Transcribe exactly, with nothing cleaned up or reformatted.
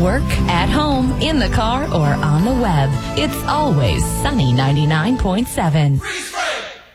work, at home, in the car, or on the web. It's always Sunny ninety-nine point seven.